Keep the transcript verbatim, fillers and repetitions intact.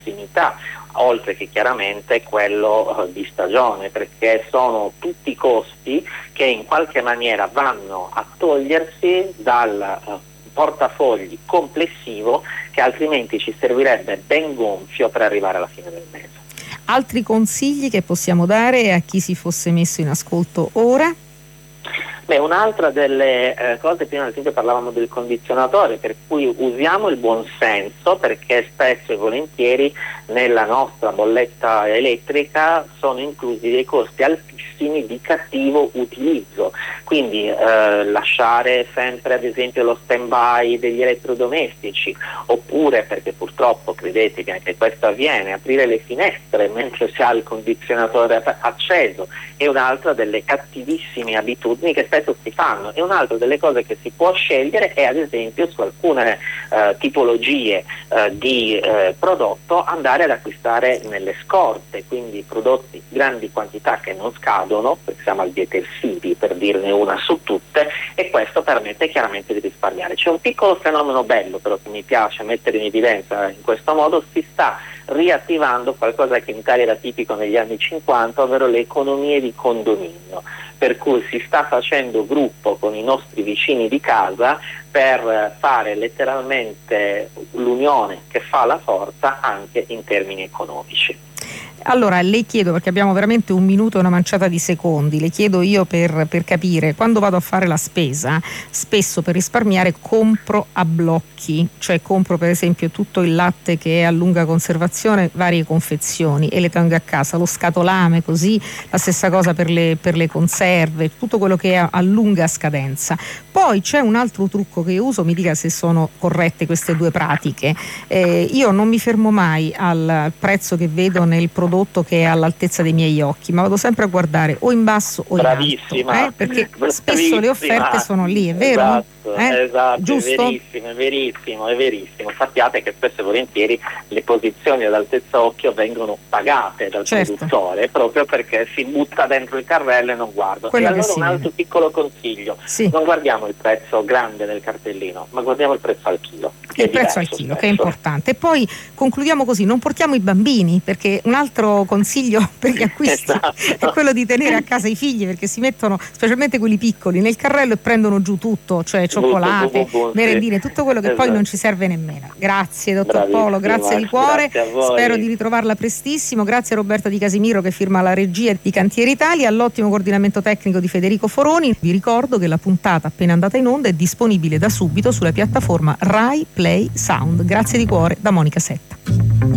prossimità, oltre che chiaramente quello di stagione, perché sono tutti costi che in qualche maniera vanno a togliersi dal portafogli complessivo che altrimenti ci servirebbe ben gonfio per arrivare alla fine del mese. Altri consigli che possiamo dare a chi si fosse messo in ascolto ora? Beh, un'altra delle eh, cose, prima ad esempio parlavamo del condizionatore, per cui usiamo il buon senso, perché spesso e volentieri nella nostra bolletta elettrica sono inclusi dei costi altissimi di cattivo utilizzo, quindi eh, lasciare sempre ad esempio lo stand by degli elettrodomestici, oppure, perché purtroppo credetemi anche questo avviene, aprire le finestre mentre si ha il condizionatore acceso è un'altra delle cattivissime abitudini che spesso si fanno. E un'altra delle cose che si può scegliere è ad esempio su alcune eh, tipologie eh, di eh, prodotto andare ad acquistare nelle scorte, quindi prodotti grandi quantità che non scadono, pensiamo al detersivi per dirne una su tutte, e questo permette chiaramente di risparmiare. C'è un piccolo fenomeno bello però che mi piace mettere in evidenza in questo modo: si sta riattivando qualcosa che in Italia era tipico negli anni cinquanta, ovvero le economie di condominio, per cui si sta facendo gruppo con i nostri vicini di casa per fare letteralmente l'unione che fa la forza anche in termini economici. Allora le chiedo, perché abbiamo veramente un minuto e una manciata di secondi, le chiedo io per, per capire, quando vado a fare la spesa spesso per risparmiare compro a blocchi, cioè compro per esempio tutto il latte che è a lunga conservazione, varie confezioni, e le tengo a casa, lo scatolame così, la stessa cosa per le, per le conserve, tutto quello che è a, a lunga scadenza. Poi c'è un altro trucco che io uso, mi dica se sono corrette queste due pratiche. Eh, io non mi fermo mai al prezzo che vedo nel prodotto che è all'altezza dei miei occhi, ma vado sempre a guardare o in basso o in Bravissima. alto, eh? Perché Bravissima. Spesso le offerte sono lì, è vero? Esatto, eh? esatto, Giusto? è verissimo, è verissimo, è verissimo. Sappiate che spesso e volentieri le posizioni ad altezza occhio vengono pagate dal certo. produttore, proprio perché si butta dentro il carrello e non guardo. Quello e allora sì. Un altro piccolo consiglio: sì. non guardiamo il prezzo grande nel cartellino, ma guardiamo il prezzo al chilo. Il prezzo al chilo, spesso. Che è importante. E poi concludiamo così: non portiamo i bambini, perché un altro consiglio per gli acquisti esatto. è quello di tenere a casa i figli, perché si mettono, specialmente quelli piccoli, nel carrello e prendono giù tutto, cioè cioccolate, merendine, tutto quello che esatto. poi non ci serve nemmeno. Grazie dottor Bravissima, Polo, grazie di cuore, grazie spero di ritrovarla prestissimo. Grazie a Roberta Di Casimiro che firma la regia di Cantiere Italia, all'ottimo coordinamento tecnico di Federico Foroni. Vi ricordo che la puntata appena andata in onda è disponibile da subito sulla piattaforma Rai Play Sound. Grazie di cuore da Monica Setta.